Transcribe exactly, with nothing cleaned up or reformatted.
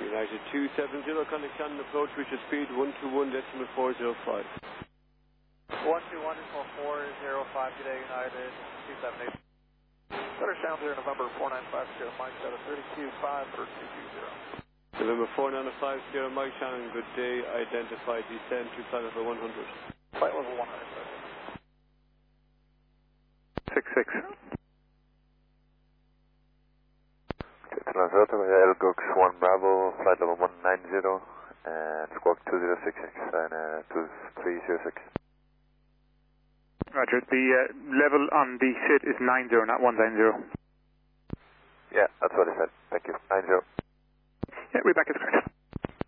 United two seven zero, contact Shannon approach, which is speed one two one decimal four zero five. one two one decimal four zero five, today United two seven eight. Better sound there, November four nine five zero, Mike Shadow thirty-two five for two two zero. November four nine five zero, Mike Shannon, good day, identify descend to flight level one hundred. Flight level one hundred. six six. Elgox one Bravo, flight level one nine zero, and squawk two zero six six and uh, two three zero six. Roger, the uh, level on the S I D is nine zero, not one nine zero.